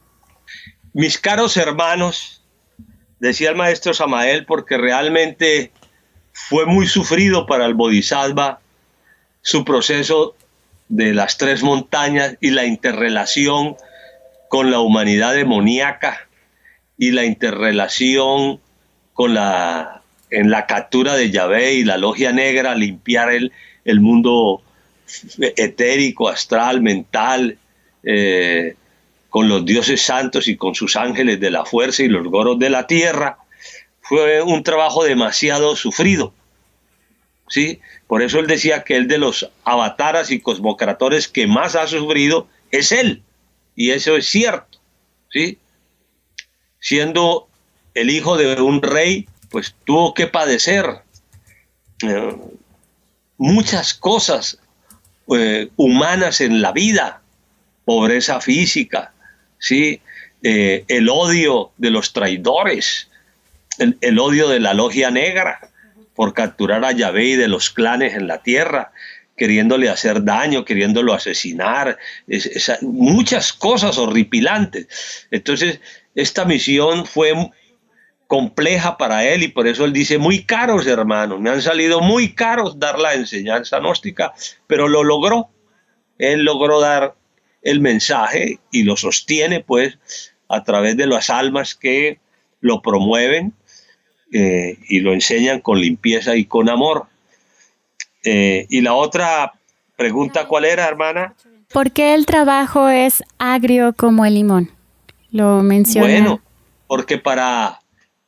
Speaker 1: Mis caros hermanos, decía el maestro Samael, porque realmente fue muy sufrido para el Bodhisattva su proceso de las tres montañas y la interrelación con la humanidad demoníaca y la interrelación con la, en la captura de Yahvé y la logia negra, limpiar el, el mundo etérico, astral, mental, eh, con los dioses santos y con sus ángeles de la fuerza y los goros de la tierra. Fue un trabajo demasiado sufrido, ¿sí? Por eso él decía que el de los avataras y cosmocratores que más ha sufrido es él, y eso es cierto, ¿sí? Siendo el hijo de un rey, pues tuvo que padecer eh, muchas cosas eh, humanas en la vida, pobreza física, ¿sí? Eh, el odio de los traidores, el, el odio de la logia negra por capturar a Yahvé y de los clanes en la tierra, queriéndole hacer daño, queriéndolo asesinar, es, es, muchas cosas horripilantes. Entonces, esta misión fue compleja para él y por eso él dice: muy caros hermanos, me han salido muy caros dar la enseñanza gnóstica, pero lo logró. Él logró dar el mensaje y lo sostiene pues a través de las almas que lo promueven eh, y lo enseñan con limpieza y con amor. Eh, y la otra pregunta, ¿cuál era, hermana?
Speaker 2: ¿Por qué el trabajo es agrio como el limón? Lo menciona.
Speaker 1: Bueno, porque para,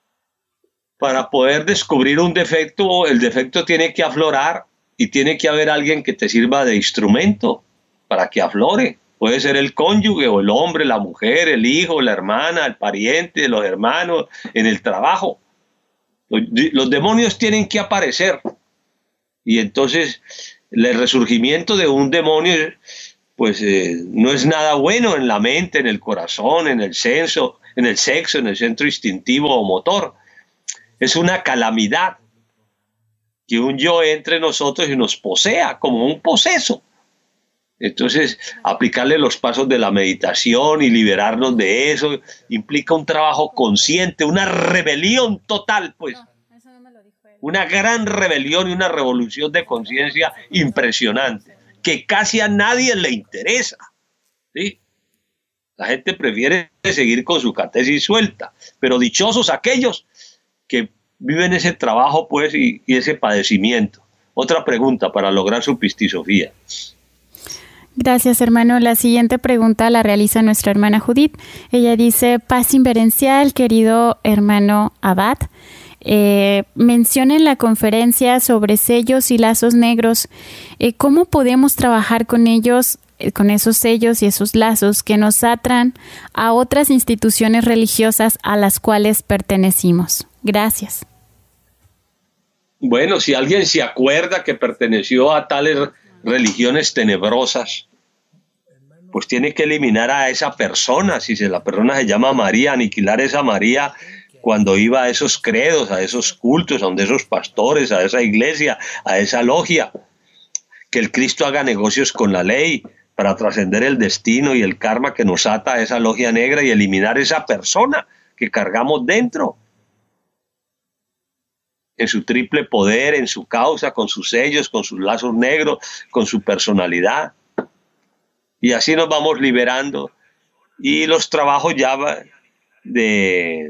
Speaker 1: para poder descubrir un defecto, el defecto tiene que aflorar y tiene que haber alguien que te sirva de instrumento para que aflore. Puede ser el cónyuge o el hombre, la mujer, el hijo, la hermana, el pariente, los hermanos, en el trabajo. Los, los demonios tienen que aparecer. Y entonces el resurgimiento de un demonio pues eh, no es nada bueno en la mente, en el corazón, en el sexo, en el sexo, en el centro instintivo o motor. Es una calamidad que un yo entre nosotros y nos posea como un poseso. Entonces, aplicarle los pasos de la meditación y liberarnos de eso implica un trabajo consciente, una rebelión total, pues. Una gran rebelión y una revolución de conciencia impresionante, que casi a nadie le interesa, ¿sí? La gente prefiere seguir con su catesis suelta, pero dichosos aquellos que viven ese trabajo, pues, y, y ese padecimiento. Otra pregunta para lograr su pistisofía.
Speaker 2: Gracias, hermano. La siguiente pregunta la realiza nuestra hermana Judith. Ella dice: paz inverencial, querido hermano Abad. Eh, menciona en la conferencia sobre sellos y lazos negros. Eh, ¿Cómo podemos trabajar con ellos, eh, con esos sellos y esos lazos que nos atan a otras instituciones religiosas a las cuales pertenecimos? Gracias.
Speaker 1: Bueno, si alguien se acuerda que perteneció a tales religiones tenebrosas, pues tiene que eliminar a esa persona. Si la persona se llama María, aniquilar esa María cuando iba a esos credos, a esos cultos, a donde esos pastores, a esa iglesia, a esa logia. Que el Cristo haga negocios con la ley para trascender el destino y el karma que nos ata a esa logia negra y eliminar esa persona que cargamos dentro, en su triple poder, en su causa, con sus sellos, con sus lazos negros, con su personalidad. Y así nos vamos liberando. Y los trabajos ya de,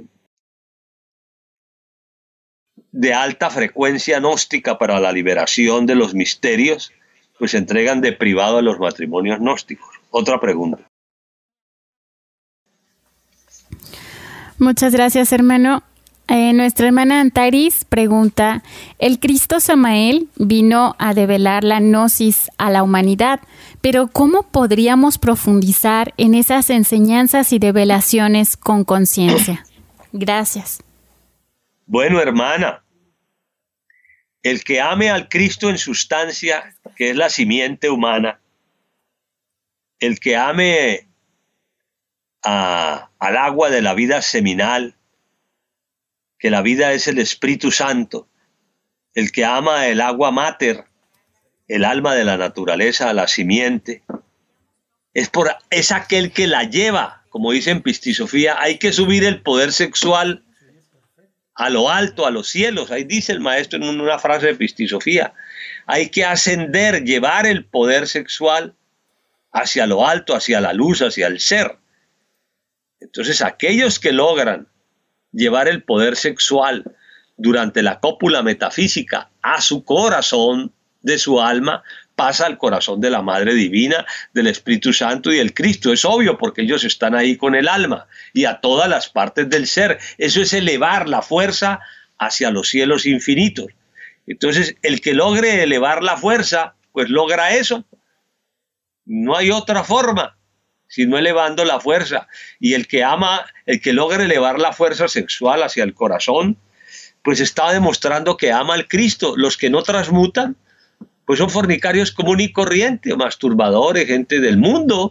Speaker 1: de alta frecuencia gnóstica para la liberación de los misterios, pues se entregan de privado a los matrimonios gnósticos. Otra pregunta.
Speaker 2: Muchas gracias, hermano. Eh, nuestra hermana Antaris pregunta: el Cristo Samael vino a develar la gnosis a la humanidad, pero ¿cómo podríamos profundizar en esas enseñanzas y develaciones con conciencia? Gracias.
Speaker 1: Bueno, hermana, el que ame al Cristo en sustancia, que es la simiente humana, el que ame a, al agua de la vida seminal, que la vida es el Espíritu Santo, el que ama el agua mater, el alma de la naturaleza, la simiente, es, por, es aquel que la lleva, como dice en Pistisofía. Hay que subir el poder sexual a lo alto, a los cielos. Ahí dice el maestro en una frase de Pistisofía: hay que ascender, llevar el poder sexual hacia lo alto, hacia la luz, hacia el ser. Entonces, aquellos que logran llevar el poder sexual durante la cópula metafísica a su corazón, de su alma, pasa al corazón de la Madre Divina, del Espíritu Santo y del Cristo. Es obvio, porque ellos están ahí con el alma y a todas las partes del ser. Eso es elevar la fuerza hacia los cielos infinitos. Entonces, el que logre elevar la fuerza, pues logra eso. No hay otra forma sino elevando la fuerza. Y el que ama, el que logra elevar la fuerza sexual hacia el corazón, pues está demostrando que ama al Cristo. Los que no transmutan, pues son fornicarios común y corriente, o masturbadores, gente del mundo,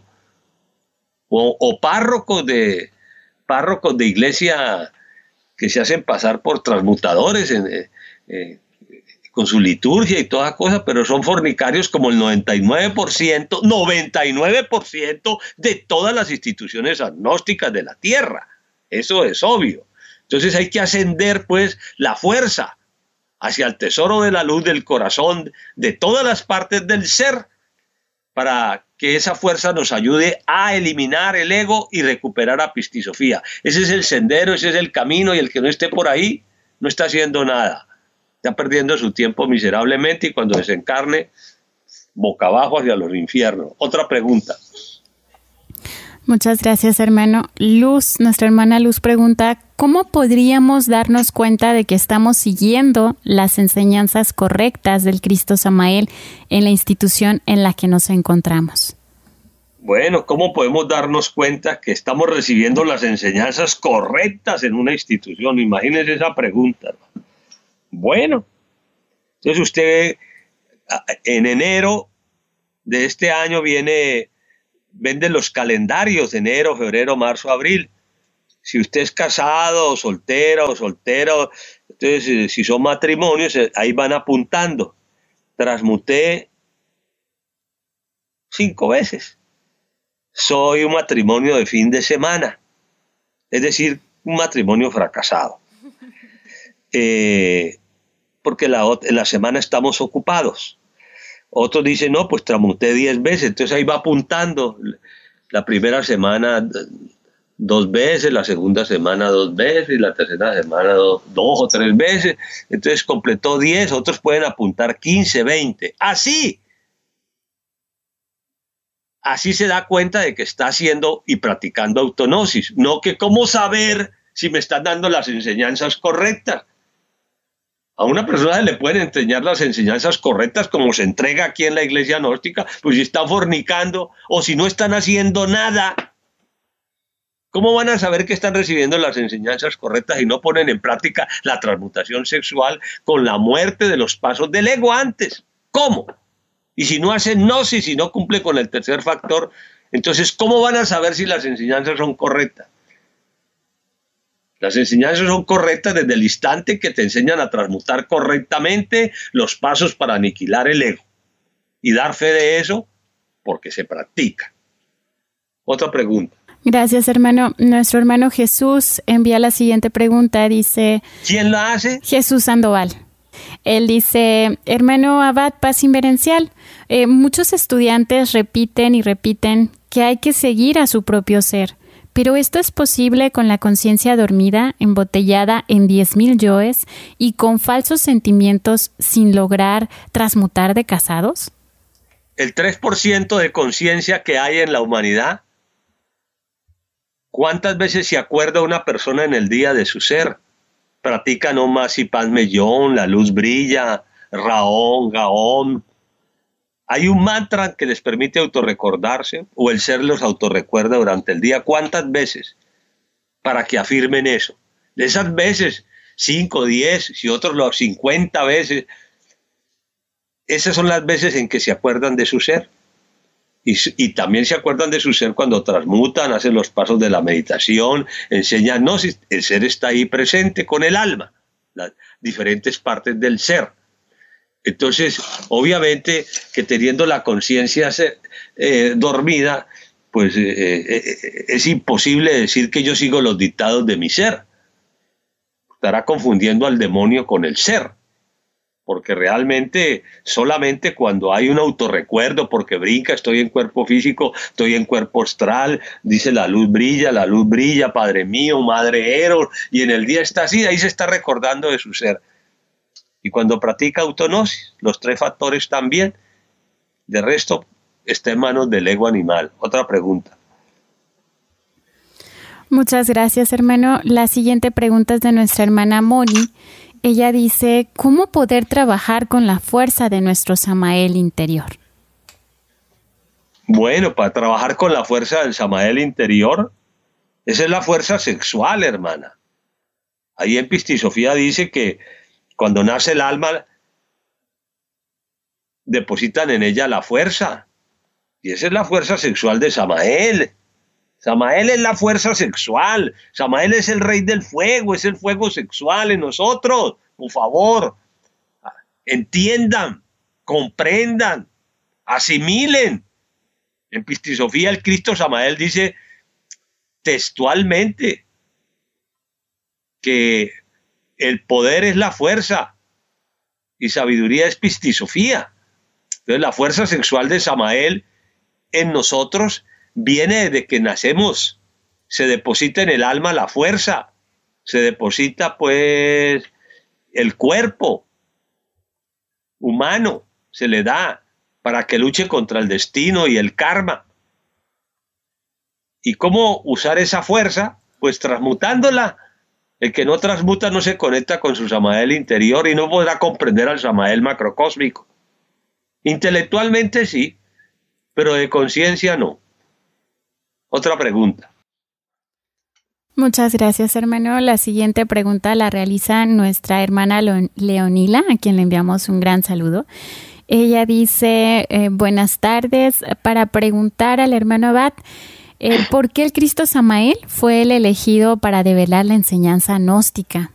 Speaker 1: o, o párrocos de párrocos de iglesia que se hacen pasar por transmutadores en, eh, eh, con su liturgia y todas cosas, pero son fornicarios como el noventa y nueve por ciento, noventa y nueve por ciento de todas las instituciones agnósticas de la tierra. Eso es obvio. Entonces hay que ascender, pues, la fuerza hacia el tesoro de la luz del corazón, de todas las partes del ser, para que esa fuerza nos ayude a eliminar el ego y recuperar a Pistisofía. Ese es el sendero, ese es el camino, y el que no esté por ahí no está haciendo nada. Está perdiendo su tiempo miserablemente, y cuando desencarne, boca abajo hacia los infiernos. Otra pregunta.
Speaker 2: Muchas gracias, hermano. Luz, nuestra hermana Luz pregunta: ¿cómo podríamos darnos cuenta de que estamos siguiendo las enseñanzas correctas del Cristo Samael en la institución en la que nos encontramos?
Speaker 1: Bueno, ¿cómo podemos darnos cuenta que estamos recibiendo las enseñanzas correctas en una institución? Imagínense esa pregunta, hermano. Bueno, entonces usted en enero de este año viene venden los calendarios de enero, febrero, marzo, abril. Si usted es casado, o soltero, o soltero, entonces si son matrimonios, ahí van apuntando. Transmuté cinco veces. Soy un matrimonio de fin de semana, es decir, un matrimonio fracasado. Eh, porque la, en la semana estamos ocupados. Otros dicen, no, pues transmuté diez veces, entonces ahí va apuntando. La primera semana dos veces, la segunda semana dos veces, y la tercera semana dos, dos o tres veces. Entonces completó diez, otros pueden apuntar quince, veinte. Así. Así se da cuenta de que está haciendo y practicando autognosis. No que cómo saber si me están dando las enseñanzas correctas. A una persona le pueden enseñar las enseñanzas correctas como se entrega aquí en la iglesia gnóstica, pues si están fornicando o si no están haciendo nada. ¿Cómo van a saber que están recibiendo las enseñanzas correctas y no ponen en práctica la transmutación sexual con la muerte de los pasos del ego antes? ¿Cómo? Y si no hacen gnosis, si no cumple con el tercer factor, entonces ¿cómo van a saber si las enseñanzas son correctas? Las enseñanzas son correctas desde el instante que te enseñan a transmutar correctamente los pasos para aniquilar el ego. Y dar fe de eso porque se practica. Otra pregunta.
Speaker 2: Gracias, hermano. Nuestro hermano Jesús envía la siguiente pregunta. Dice...
Speaker 1: ¿Quién la hace?
Speaker 2: Jesús Sandoval. Él dice, hermano Abad, paz inverencial. Eh, muchos estudiantes repiten y repiten que hay que seguir a su propio ser. Pero esto es posible con la conciencia dormida, embotellada en diez mil yoes y con falsos sentimientos sin lograr transmutar de casados.
Speaker 1: El tres por ciento de conciencia que hay en la humanidad, ¿cuántas veces se acuerda una persona en el día de su ser? Practica no más y paz mellón, la luz brilla, raón, gaón. Hay un mantra que les permite autorrecordarse o el ser los autorrecuerda durante el día. ¿Cuántas veces? Para que afirmen eso. De esas veces, cinco, diez, si otros lo cincuenta veces, esas son las veces en que se acuerdan de su ser. Y, y también se acuerdan de su ser cuando transmutan, hacen los pasos de la meditación, enseñan, no, si el ser está ahí presente con el alma, las diferentes partes del ser. Entonces, obviamente que teniendo la conciencia eh, dormida, pues eh, eh, es imposible decir que yo sigo los dictados de mi ser. Estará confundiendo al demonio con el ser. Porque realmente solamente cuando hay un autorrecuerdo, porque brinca, estoy en cuerpo físico, estoy en cuerpo astral, dice la luz brilla, la luz brilla, Padre mío, Madre Eros, y en el día está así, ahí se está recordando de su ser. Y cuando practica autognosis, los tres factores también, de resto está en manos del ego animal. Otra pregunta.
Speaker 2: Muchas gracias, hermano. La siguiente pregunta es de nuestra hermana Moni. Ella dice, ¿cómo poder trabajar con la fuerza de nuestro Samael interior?
Speaker 1: Bueno, para trabajar con la fuerza del Samael interior, esa es la fuerza sexual, hermana. Ahí en Pistisofía dice que cuando nace el alma, depositan en ella la fuerza. Y esa es la fuerza sexual de Samael. Samael es la fuerza sexual. Samael es el rey del fuego, es el fuego sexual en nosotros. Por favor, entiendan, comprendan, asimilen. En Pistisofía el Cristo Samael dice textualmente que el poder es la fuerza y sabiduría es Pistisofía. Entonces la fuerza sexual de Samael en nosotros viene desde que nacemos. Se deposita en el alma la fuerza, se deposita pues el cuerpo humano, se le da para que luche contra el destino y el karma. ¿Y cómo usar esa fuerza? Pues transmutándola. El que no transmuta no se conecta con su Samael interior y no podrá comprender al Samael macrocósmico. Intelectualmente sí, pero de conciencia no. Otra pregunta.
Speaker 2: Muchas gracias, hermano. La siguiente pregunta la realiza nuestra hermana Leonila, a quien le enviamos un gran saludo. Ella dice, eh, buenas tardes, para preguntar al hermano Abad, eh, ¿por qué el Cristo Samael fue el elegido para develar la enseñanza gnóstica?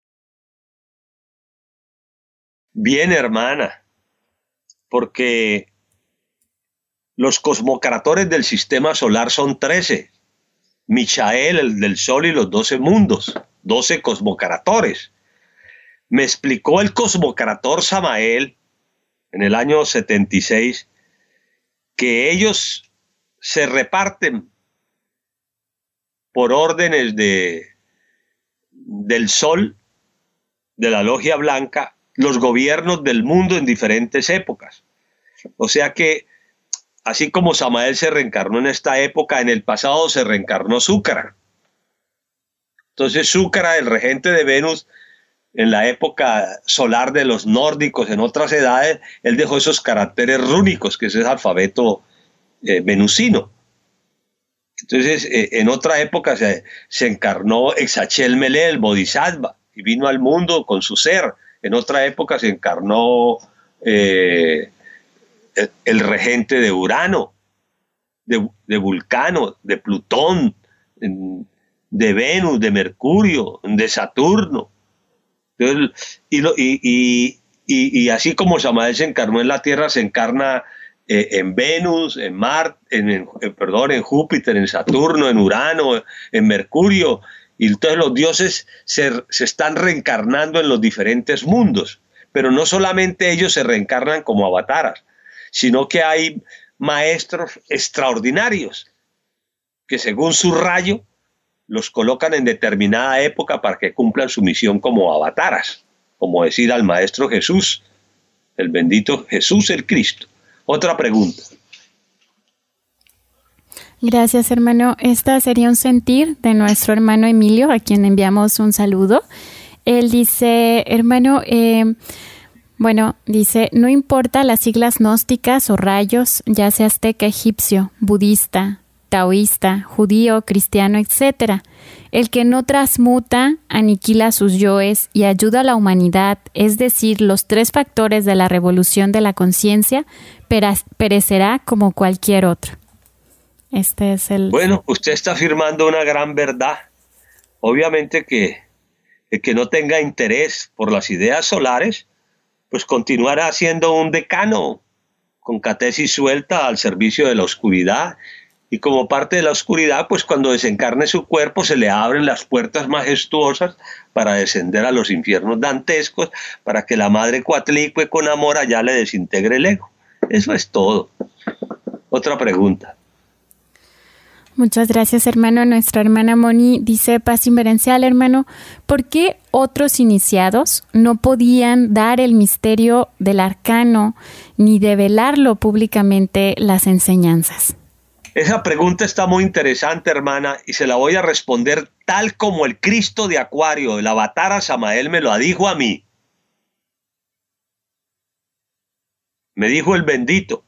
Speaker 1: Bien, hermana, porque los cosmocratores del sistema solar son trece. Michael, el del Sol, y los doce mundos, doce cosmocratores. Me explicó el cosmocrator Samael en el año setenta y seis que ellos se reparten por órdenes de, del Sol, de la Logia Blanca, los gobiernos del mundo en diferentes épocas. O sea que, así como Samael se reencarnó en esta época, en el pasado se reencarnó Zúcara. Entonces Zúcara, el regente de Venus, en la época solar de los nórdicos, en otras edades, él dejó esos caracteres rúnicos, que es el alfabeto eh, venusino. Entonces, eh, en otra época se, se encarnó Exachel Melé, el Bodhisattva, y vino al mundo con su ser. En otra época se encarnó eh, el, el regente de Urano, de, de Vulcano, de Plutón, de Venus, de Mercurio, de Saturno. Entonces, y, lo, y, y, y, y así como Samael se encarnó en la Tierra, se encarna eh, en Venus, en Marte, en, en, en, perdón, en Júpiter, en Saturno, en Urano, en Mercurio. Y entonces los dioses se, se están reencarnando en los diferentes mundos. Pero no solamente ellos se reencarnan como avataras, sino que hay maestros extraordinarios que según su rayo los colocan en determinada época para que cumplan su misión como avataras, como decir al Maestro Jesús, el bendito Jesús el Cristo. Otra pregunta.
Speaker 2: Gracias, hermano. Esta sería un sentir de nuestro hermano Emilio, a quien enviamos un saludo. Él dice, hermano, eh, bueno, dice, no importa las siglas gnósticas o rayos, ya sea azteca, egipcio, budista, taoísta, judío, cristiano, etcétera. El que no transmuta, aniquila sus yoes y ayuda a la humanidad, es decir, los tres factores de la revolución de la conciencia, perecerá como cualquier otro. Este es el...
Speaker 1: Bueno, usted está afirmando una gran verdad. Obviamente que el que no tenga interés por las ideas solares, pues continuará siendo un decano con catesis suelta al servicio de la oscuridad. Y como parte de la oscuridad, pues cuando desencarne su cuerpo se le abren las puertas majestuosas para descender a los infiernos dantescos, para que la madre Coatlicue con amor allá le desintegre el ego. Eso es todo. Otra pregunta.
Speaker 2: Muchas gracias, hermano. Nuestra hermana Moni dice, paz inverencial, hermano, ¿por qué otros iniciados no podían dar el misterio del arcano ni develarlo públicamente las enseñanzas?
Speaker 1: Esa pregunta está muy interesante, hermana, y se la voy a responder tal como el Cristo de Acuario, el avatar Samael, me lo dijo a mí. Me dijo el bendito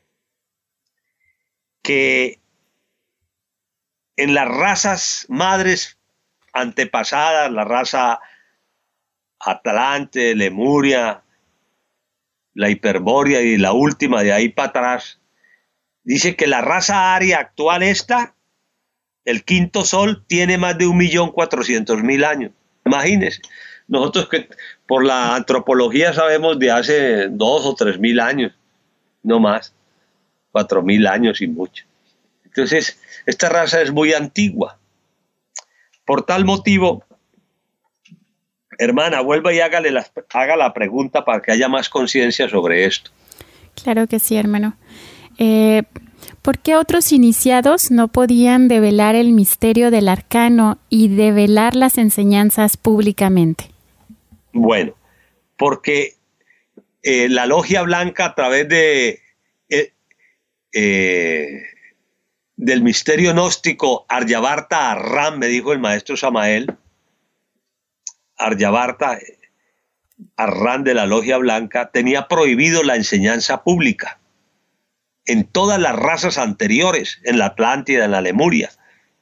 Speaker 1: que en las razas madres antepasadas, la raza Atlante, Lemuria, la Hiperbórea y la última de ahí para atrás, dice que la raza aria actual esta, el quinto sol, tiene más de un millón cuatrocientos mil años. Imagínense, nosotros que por la antropología sabemos de hace dos o tres mil años, no más, cuatro mil años y mucho. Entonces, esta raza es muy antigua. Por tal motivo, hermana, vuelva y hágale la, haga la pregunta para que haya más conciencia sobre esto.
Speaker 2: Claro que sí, hermano. Eh, ¿Por qué otros iniciados no podían develar el misterio del arcano y develar las enseñanzas públicamente?
Speaker 1: Bueno, porque eh, la Logia Blanca a través de eh, eh, del misterio gnóstico Aryavarta Arran, me dijo el maestro Samael, Aryavarta Arran de la Logia Blanca, tenía prohibido la enseñanza pública en todas las razas anteriores, en la Atlántida, en la Lemuria.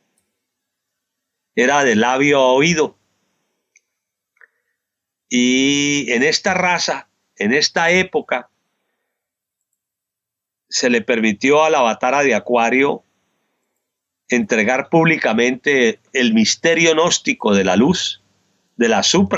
Speaker 1: Era de labio a oído. Y en esta raza, en esta época, se le permitió al avatara de Acuario entregar públicamente el misterio gnóstico de la luz, de la supra